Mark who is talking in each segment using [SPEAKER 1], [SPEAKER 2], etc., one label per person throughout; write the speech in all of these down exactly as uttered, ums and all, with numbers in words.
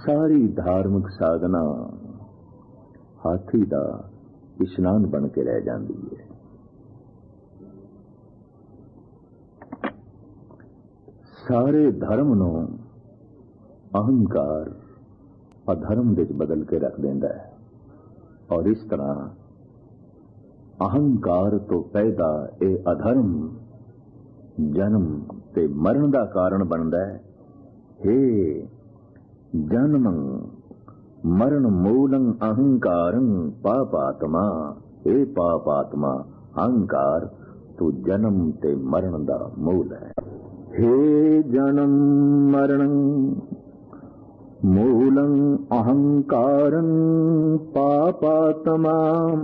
[SPEAKER 1] सारी धार्मिक साधना हाथी दा इशनान बन के रह जाती है। सारे धर्म नूं अहंकार अधर्म विच बदल के रख देंदा है। और इस तरह अहंकार तो पैदा ये अधर्म जन्म ते मरण का कारण बनता है। हे जन्मं मरण मूलं अहंकारं पापात्मा, हे पापात्मा अहंकार तो जन्म ते मरण का मूल है। हे जन्म मरणं मूलं अहंकारं पापात्मा,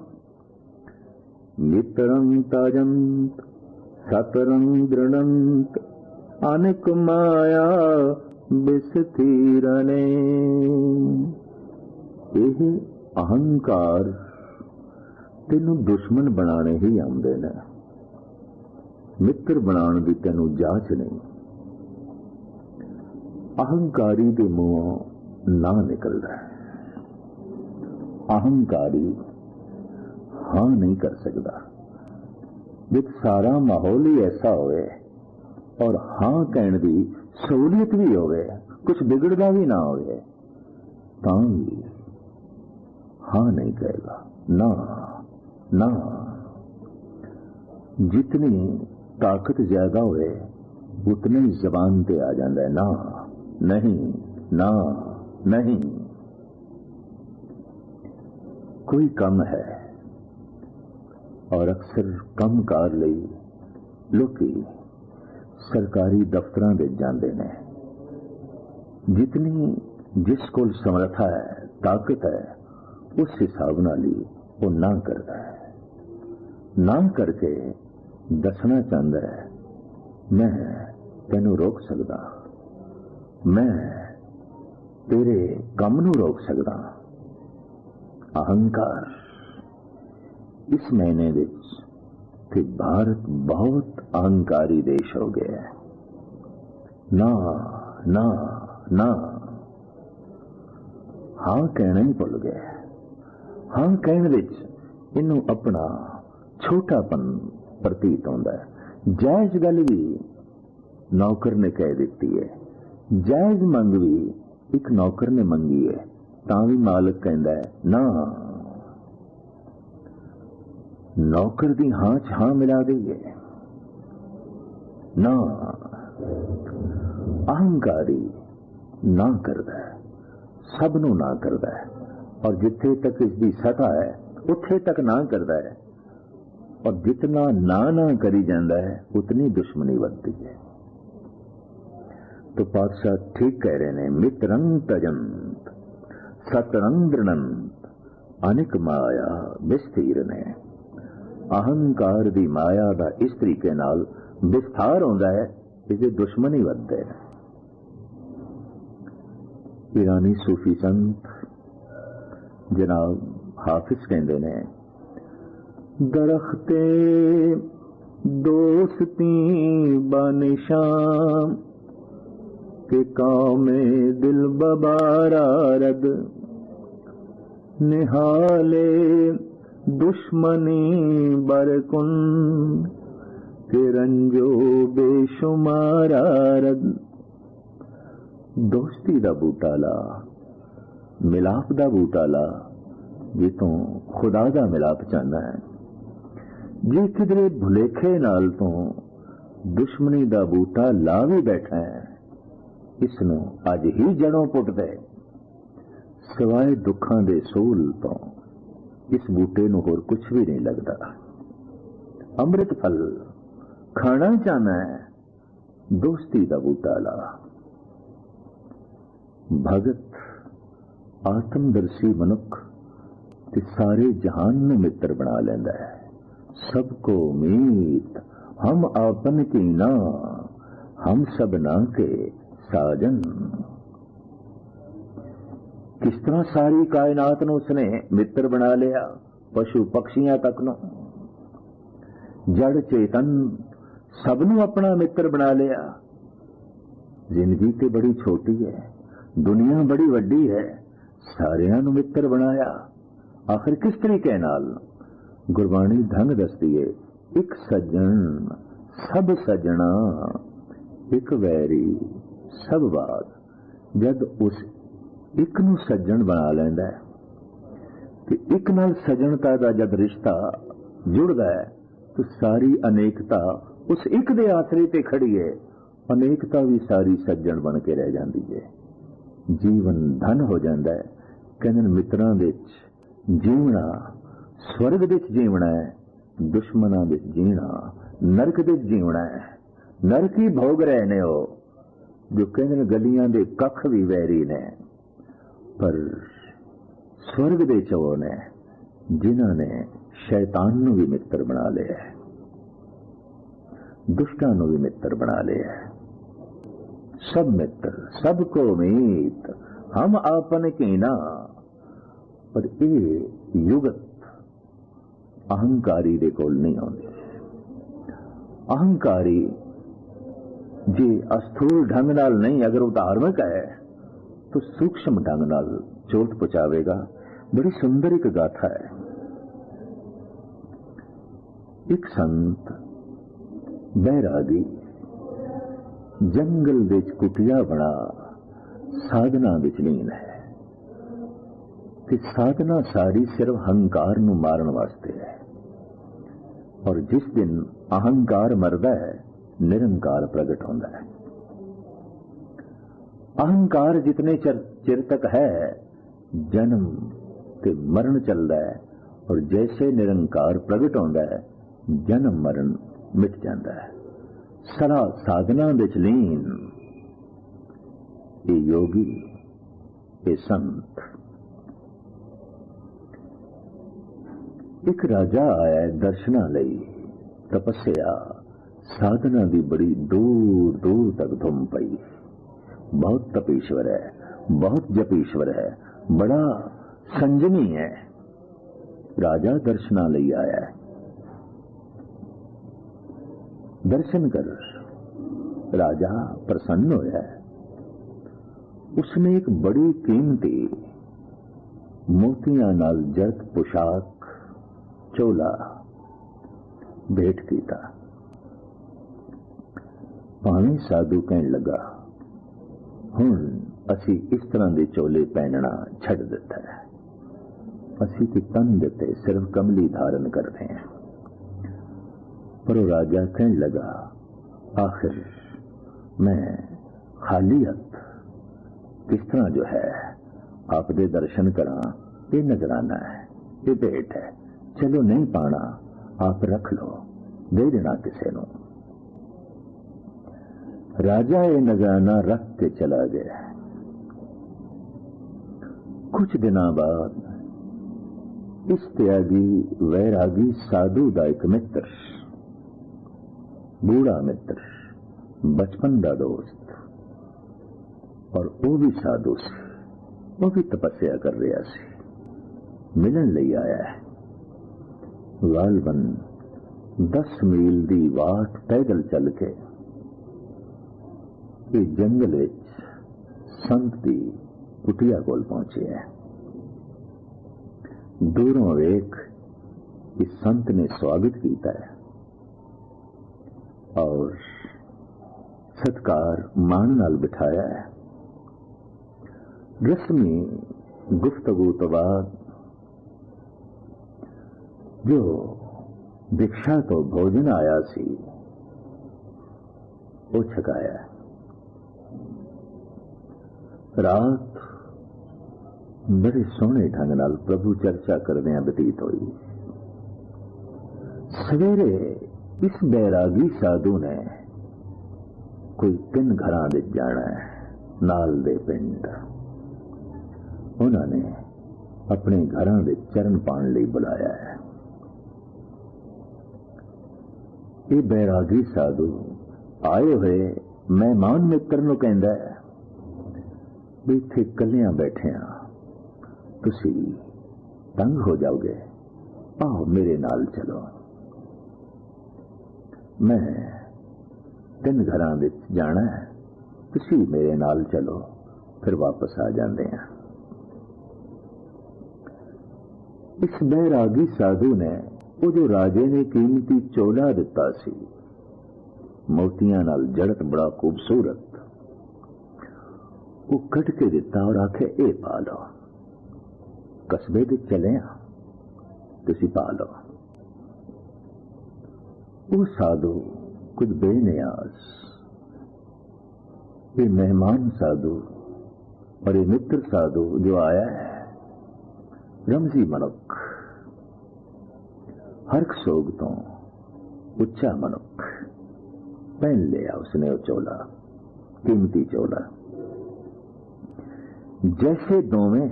[SPEAKER 1] मित्रं तजंत सतरं दृढ़ंत अनेक माया विस्तीरणे। यह अहंकार तेनू दुश्मन बनाने ही आउंदे ने, मित्र बनाने की तेनू जांच नहीं। अहंकारी के मुंहों ना निकलता है। अहंकारी हाँ नहीं कर सकता। जब सारा माहौल ही ऐसा होए और हाँ कहने की सहूलियत भी होवे, कुछ बिगड़ता भी ना होवे, तां भी हाँ नहीं कहेगा। ना ना, जितनी ताकत ज्यादा होए उतने ही जबान पे आ जाता है ना नहीं ना नहीं। कोई कम है और अक्सर कम कार लई लोकी सरकारी दफ्तरां विच जांदे ने। जितनी जिस कोल समर्था है, ताकत है, उस हिसाब नाल ही वो ना करता है। ना करके दसना चाहता है मैं तेनू रोक सकदा, मैं तेरे काम नू रोक सकदा। अहंकार इस महीने विच कि भारत बहुत अहंकारी देश हो गया है। ना ना ना, हाँ कहना ही भुल गया। हाँ कहने विच इनू अपना छोटापन प्रतीत होता है। जायज गल भी नौकर ने कह दी है, जायज मंग भी एक नौकर ने मंगी है, तां भी मालिक कहता है ना। नौकर दी हां च हां मिला दी है ना। अहंकारी ना करता है, सबनों ना करता है, और जिथे तक इसकी सतह है उथे तक ना करता है। और जितना ना ना करी जाता है उतनी दुश्मनी बढ़ती है। तो पातशाह ठीक कह रहे ने, मित्रं तजंत सतरं दृढ़ंत अनेक माया विस्तीरणे। अहंकार दी माया दा इस तरीके नाल विस्तार होंदा है, इसे दुश्मनी बढ़ते हैं। ईरानी सूफी संत जनाब हाफिज कहते ने, दरख्ते दोस्ती बानिशाम के कामे दिल बबारा रद, निहाले दुश्मनी बरकुन के रंजो बेशुमारा रद। दोस्ती दा बूटा ला, मिलाप दा बूटा ला, जितों खुदा दा मिलाप चाहना है। जे किधरे भुलेखे नाल तो दुश्मनी दा बूटा ला भी बैठा है, इसनों अज ही जड़ों पुट दे। सिवाय दुखां दे सोल तो इस बूटे नूं होर कुछ भी नहीं लगता। अमृत फल खाना चाहना है, दोस्ती दा बूटा ला। भगत आत्मदर्शी मनुख ते सारे जहान नूं मित्र बना लेंदा है। सबको मीत हम आपन की ना, हम सब ना के साजन। किस तरह सारी कायनात नूं उसने मित्र बना लिया, पशु पक्षियां तक नूं, जड़ चेतन सबनों अपना मित्र बना लिया। जिंदगी तो बड़ी छोटी है, ਦੁਨੀਆ ਬੜੀ ਵੱਡੀ ਹੈ, ਸਾਰਿਆਂ ਨੂੰ ਮਿੱਤਰ ਬਣਾਇਆ। ਆਖਿਰ ਕਿਸ ਤਰੀਕੇ ਨਾਲ? ਗੁਰਬਾਣੀ ਢੰਗ ਦੱਸਦੀ ਏ, ਇੱਕ ਸੱਜਣ ਸਭ ਸੱਜਣਾ, ਇੱਕ ਵੈਰੀ ਸਭ ਬਾਦ। ਜਦ ਉਸ ਇੱਕ ਨੂੰ ਸੱਜਣ ਬਣਾ ਲੈਂਦਾ ਹੈ ਤੇ ਇੱਕ ਨਾਲ ਸੱਜਣਤਾ ਦਾ ਜਦ ਰਿਸ਼ਤਾ ਜੁੜਦਾ ਹੈ ਤਾਂ ਸਾਰੀ ਅਨੇਕਤਾ ਉਸ ਇੱਕ ਦੇ ਆਸਰੇ ਤੇ ਖੜੀ ਹੈ। ਅਨੇਕਤਾ ਵੀ ਸਾਰੀ ਸੱਜਣ ਬਣ ਕੇ ਰਹਿ ਜਾਂਦੀ ਹੈ। ਜੀਵਨ ਧਨ ਹੋ ਜਾਂਦਾ ਹੈ। ਕਹਿੰਦੇ ਮਿੱਤਰਾਂ ਵਿੱਚ ਜੀਵਣਾ, ਸਵਰਗ ਵਿੱਚ ਜੀਵਣਾ ਹੈ, ਦੁਸ਼ਮਣਾਂ ਵਿੱਚ ਜੀਣਾ ਨਰਕ ਵਿੱਚ ਜੀਵਣਾ ਹੈ। ਨਰਕ ਹੀ ਭੋਗ ਰਹੇ ਨੇ ਉਹ ਜੋ ਕਹਿੰਦੇ ਨੇ ਗਲੀਆਂ ਦੇ ਕੱਖ ਵੀ ਵੈਰੀ ਨੇ, ਪਰ ਸਵਰਗ ਦੇ ਚੋ ਨੇ ਜਿਨ੍ਹਾਂ ਨੇ ਸ਼ੈਤਾਨ ਨੂੰ ਵੀ ਮਿੱਤਰ ਬਣਾ ਲਿਆ, ਦੁਸ਼ਟਾਂ ਨੂੰ ਵੀ ਮਿੱਤਰ ਬਣਾ ਲਿਆ। ਸਭ ਮਿੱਤਰ ਸਭ ਕੋ ਮੀਤ, ਹਮ ਆਪਨ ਕੀਨਾ। ਪਰ ਇਹ ਯੁਗਤ ਅਹੰਕਾਰੀ ਦੇ ਕੋਲ ਨਹੀਂ ਆਉਂਦੀ। ਅਹੰਕਾਰੀ ਜੇ ਅਸਥੂਲ ਢੰਗ ਨਾਲ ਨਹੀਂ, ਅਗਰ ਉਹ ਧਾਰਮਿਕ ਹੈ ਤਾਂ ਸੂਖਸ਼ਮ ਢੰਗ ਨਾਲ ਚੋਟ ਪਹੁੰਚਾਵੇਗਾ। ਬੜੀ ਸੁੰਦਰ ਇੱਕ ਗਾਥਾ ਹੈ। ਇੱਕ ਸੰਤ ਬੈਰਾਗੀ ਜੰਗਲ ਵਿੱਚ ਕੁਟਿਆ ਬਣਾ ਸਾਧਨਾ ਵਿੱਚ ਲੀਨ ਹੈ ਤੇ ਸਾਧਨਾ ਸਾਰੀ ਸਿਰਫ ਹੰਕਾਰ ਨੂੰ ਮਾਰਨ ਵਾਸਤੇ ਹੈ। ਔਰ ਜਿਸ ਦਿਨ ਅਹੰਕਾਰ ਮਰਦਾ ਹੈ, ਨਿਰੰਕਾਰ ਪ੍ਰਗਟ ਹੁੰਦਾ ਹੈ। ਅਹੰਕਾਰ ਜਿਤਨੇ ਚਿਰ ਤੱਕ ਹੈ, ਜਨਮ ਤੇ ਮਰਨ ਚੱਲਦਾ ਹੈ। ਔਰ ਜੈਸੇ ਨਿਰੰਕਾਰ ਪ੍ਰਗਟ ਹੁੰਦਾ ਹੈ, ਜਨਮ ਮਰਨ ਮਿਟ ਜਾਂਦਾ ਹੈ। ਸਦਾ ਸਾਧਨਾ ਵਿੱਚ ਲੀਨ ਇਹ ਯੋਗੀ, ਇਹ ਸੰਤ। ਇੱਕ ਰਾਜਾ ਆਇਆ ਦਰਸ਼ਨਾਂ ਲਈ। ਤਪੱਸਿਆ ਸਾਧਨਾ ਦੀ ਬੜੀ ਦੂਰ ਦੂਰ ਤੱਕ ਧੁੰਮ ਪਈ। ਬਹੁਤ ਤਪੀਸ਼ਵਰ ਹੈ, ਬਹੁਤ ਜਪੀਸ਼ਵਰ ਹੈ, ਬੜਾ ਸੰਜਮੀ ਹੈ। ਰਾਜਾ ਦਰਸ਼ਨਾਂ ਲਈ ਆਇਆ ਹੈ। दर्शन कर राजा प्रसन्न होया। उसने एक बड़ी कीमती मोतियां नाल जरत पोशाक चोला भेंट कीता। भावें साधु कहन लगा, हुण असी इस तरह के चोले पहनना छड़ दिता है, असी तो तन दिते सिर्फ कमली धारण करते हैं। पर वो राजा कहने लगा, आखिर मैं खालियत किस तरह जो है आपके दर्शन करा, ये नजराना है, ये भेंट है, चलो नहीं पाना आप रख लो, दे देना किसी को। राजा ये नजराना रख के चला गया। कुछ दिनों बाद इस त्यागी वैरागी साधु का एक मित्र, बूढ़ा मित्र, बचपन का दोस्त, और वो भी साधु से, वो भी तपस्या कर रहा सी, मिलन ले आया है। गालबन दस मील दी वाट पैदल चल के इस जंगल विच संत दी कुटिया कोल पहुंचे है। दूरों वेख इस संत ने स्वागत किया है और सत्कार मान नाल बिठाया है। रस्मी गुफ्तगू तो बाद जो दीक्षा तो भोजन आया सी वो छकाया। रात बड़े सोहने ढंग नाल प्रभु चर्चा करदे बतीत हुई। सवेरे इस बैरागी साधु ने कोई तीन घरां विच जाना है, नाल दे पिंड। उन्होंने अपने घरां विच चरण पाण लई बुलाया है। ये बैरागी साधु आए हुए मेहमान मित्र नूं कहंदा है भी इत्थे कलियां बैठे हां, तुसी तंग हो जाओगे, आओ मेरे नाल चलो। मैं तीन घरां विच जाना है, तुसी मेरे नाल चलो, फिर वापस आ जाते हैं। इस बैरागी साधु ने वो जो राजे ने कीमती चोला दिता सी, मोतियां नाल जड़त बड़ा खूबसूरत, वो कट के दिता और आखे ए पा लो, कस्बे दे चले तुसी पा लो। वो साधु कुछ बेनियाज, ये मेहमान साधु और ये मित्र साधु जो आया है, रमजी मनुख, हर सोग तो उच्चा मनुख, पहन लिया उसने वो चोला, कीमती चोला। जैसे दोवें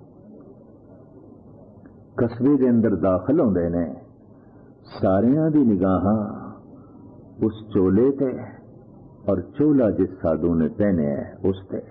[SPEAKER 1] कस्बे के अंदर दाखिल होंदे ने, सारियां दी निगाहां उस चोले ते और चोला जिस साधु ने पहने है उस ते।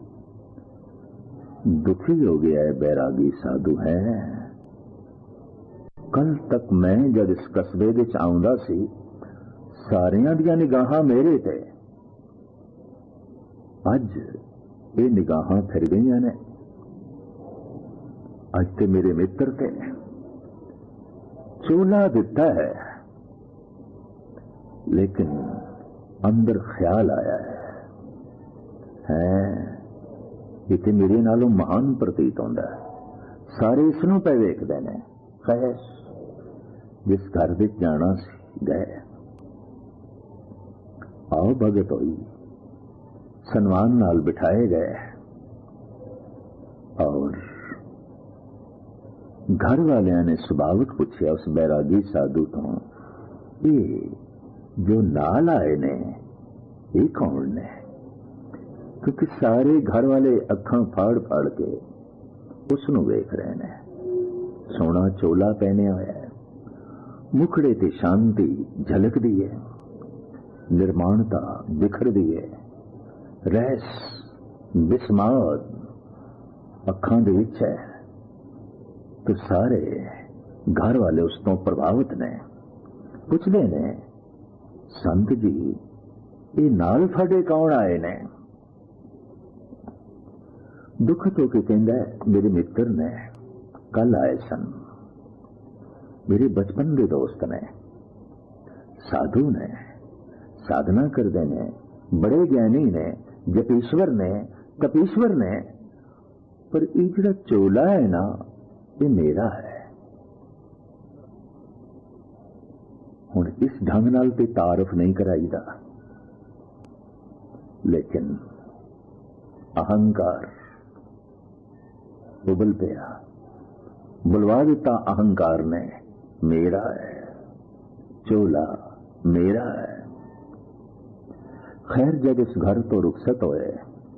[SPEAKER 1] दुखी हो गया है बैरागी साधु है। कल तक मैं जब इस कस्बे विच आउंदा सी, सारियां दियां निगाहां मेरे ते, अज ये निगाहां फिर गईयां ने, अज ते मेरे मित्र ते चोला दिता है, लेकिन अंदर ख्याल आया है, है इतने मेरे नालों महान प्रतीत होंदा है। सारे इसनों पे वेखदे ने। खैर जिस घर विच जाना सी गए, आओ भगत होई, सन्मान नाल बिठाए गए और घर वालियां ने सुभाविक पूछया उस बैरागी साधु तो, ये जो नाल आए ने ये कौन ने? क्योंकि सारे घर वाले अखां फाड़ फाड़ के उसनू वेख रहे ने। सोना चोला पहने होया है, मुखड़े ते शांति झलकदी है, निर्माणता बिखरदी है, रहस बिस्माद अखां दे विच है। तो सारे घर वाले उस तो प्रभावित ने। पुछदे ने, संत जी ये नाल फाड़े कौन आए ने? दुख तो के कहंदा मेरे मित्र ने कल आए सन, मेरे बचपन के दोस्त ने, साधु ने, साधना करते ने, बड़े ज्ञानी ने, जपीश्वर ने, कपीश्वर ने, पर ये जो चोला है ना ये मेरा है। हुण इस ढंग नाल ते तारफ नहीं कराईदा, लेकिन अहंकार उबल पिया, बुलवा दिता अहंकार ने, मेरा है चोला, मेरा है। खैर जब इस घर तो रुखसत होए,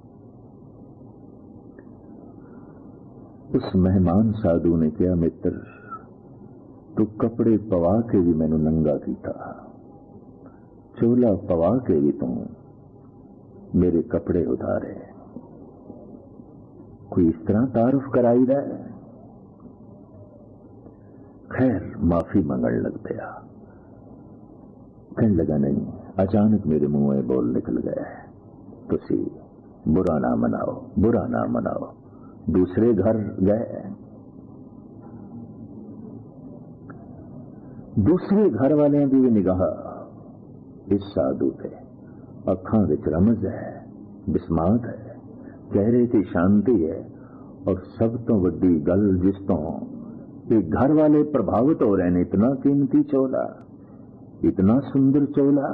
[SPEAKER 1] उस मेहमान साधु ने कहा, मित्र तू कपड़े पवा के भी मैनू नंगा कीता, चोला पवा के भी तू मेरे कपड़े उतारे, कोई इस तरह तारुफ कराई दा है? खैर माफी मंगण लग गया। कहने लगा, नहीं, अचानक मेरे मुंह में बोल निकल गया है, तुसी बुरा ना मनाओ, बुरा ना मनाओ। दूसरे घर गए, दूसरे घर वाले की भी निगाह इस साधु पे, अखां विच रमज है, बिस्मात है, चेहरे की शांति है, और सब तो वड्डी गल जिस तो ये घर वाले प्रभावित हो रहे हैं, इतना कीमती चोला, इतना सुंदर चोला।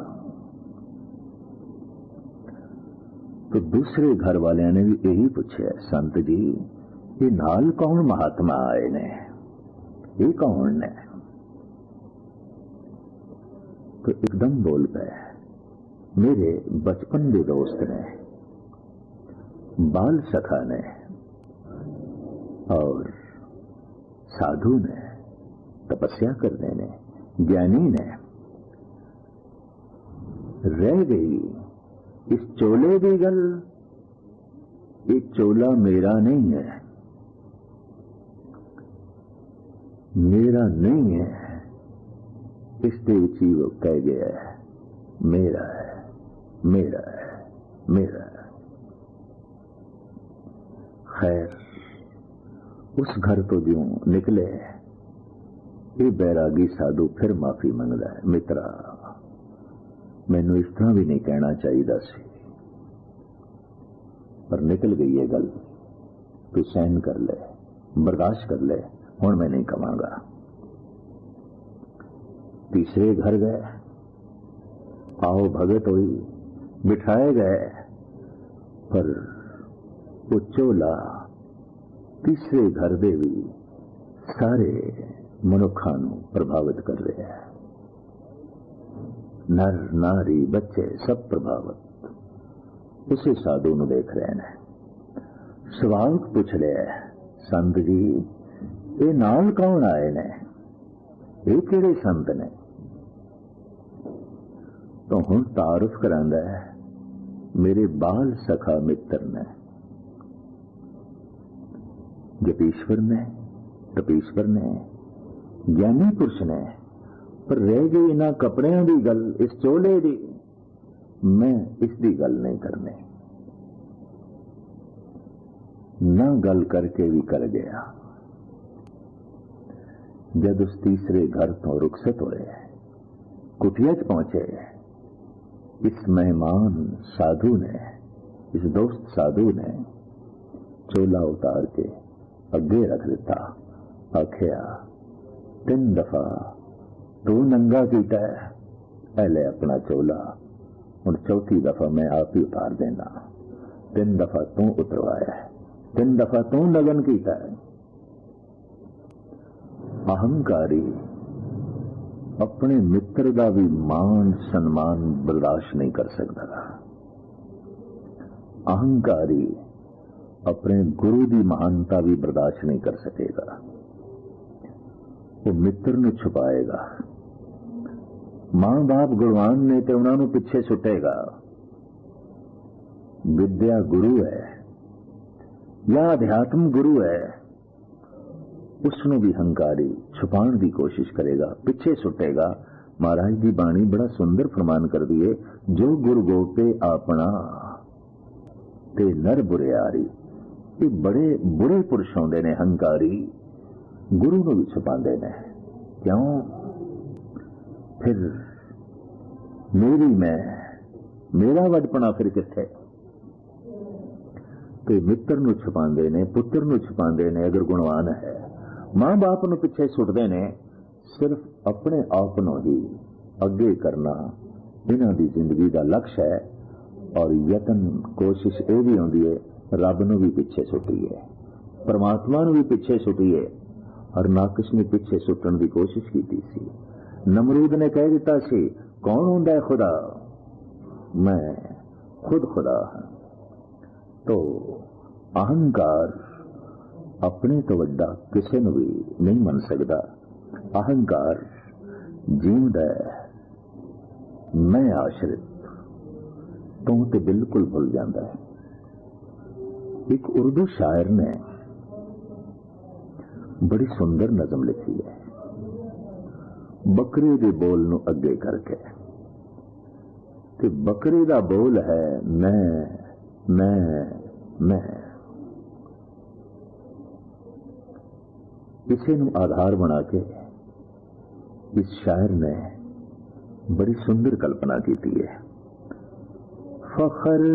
[SPEAKER 1] तो दूसरे घर वाले ने भी यही पूछा, संत जी ये नाल कौन महात्मा आए ने, ये कौन ने? तो एकदम बोल गए, मेरे बचपन के दोस्त ने, बाल सखा ने और साधु ने, तपस्या करने ने, ज्ञानी ने। रह गई इस चोले की गल, ये चोला मेरा नहीं है, मेरा नहीं है, इसके उची वो कह गया है, मेरा है, मेरा है, मेरा है। खैर उस घर तो ज्यों निकले ये बैरागी साधु फिर माफी मंगदा है, मित्रा मैनू इस तरह भी नहीं कहना चाहिए सी, पर निकल गई है गल, तू सहन कर ले, बर्दाश्त कर ले, हुण मैं नहीं कवांगा। तीसरे घर गए, आओ भगत हुई, बिठाए गए, पर वो चोला तीसरे घर दे भी सारे मनुखा नू प्रभावित कर रहा है। नर नारी बच्चे सब प्रभावित उसे साधु नू देख रहे हैं। स्वागत पूछ लिया, संत जी ये नाल कौन आए ने, ये किहड़े संत ने? तो हुण तारुफ करांदा है, मेरे बाल सखा मित्र ने, जपीश्वर ने, तपीश्वर ने, ज्ञानी पुरुष ने, पर रह गई इन्हां कपड़ियां दी गल, इस चोले दी, मैं इसकी गल नहीं करनी। ना गल करके भी कर गया। जब उस तीसरे घर तो रुखसत होए, कुटिया च पहुंचे, इस मेहमान साधु ने, इस दोस्त साधु ने चोला उतार के अगे रख दिता, आखिया तीन दफा तू नंगा कीता है, पहले अपना चोला, और चौथी दफा मैं आप ही उतार देना। तीन दफा तू उतरवाया है, तीन दफा तू नगन कीता है। अहंकारी अपने मित्र का भी मान सम्मान बर्दाश्त नहीं कर सकता। अहंकारी अपने गुरु की महानता भी बर्दाश्त नहीं कर सकेगा। वो मित्र नू छुपाएगा। मां बाप गुणवान ने तो उन्होंने पिछे सुटेगा। विद्या गुरु है या अध्यात्म गुरु है, उसनों भी हंकारी छुपाने की कोशिश करेगा, पिछे सुटेगा। महाराज की बाणी बड़ा सुंदर फरमान कर दिए, जो गुरु गोपे अपना ते नर बुरियारी। ये बड़े बुरे पुरुष होंदे ने हंकारी, गुरु को भी छुपाते ने। क्यों? फिर मेरी मैं, मेरा वडपना फिर किथे? ते मित्र नू छुपाते ने, पुत्र नू छुपाते ने अगर गुणवान है। मां बाप नू पिछे सुटते ने, सिर्फ अपने आप नू ही अगे करना इन्हां दी जिंदगी का लक्ष्य है। और यतन कोशिश ये भी होंदी है, रब नू भी पिछे सुटीए, परमात्मा नू भी पिछे सुटीए। और नाकश ने पिछे सुटन की कोशिश की सी। नमरूद ने कह दिता सी, कौन होंदा है खुदा? मैं खुद खुदा हां। तो अहंकार अपने तो वड्डा किसी नू भी नहीं मन सकता। अहंकार जींदा मैं आश्रित तो ते बिल्कुल भूल जाता है। एक उर्दू शायर ने बड़ी सुंदर नज़म लिखी है, बकरी के बोल नू अगे करके। ते बकरी का बोल है मैं मैं मैं। इसे नू आधार बना के इस शायर ने बड़ी सुंदर कल्पना की है। फखर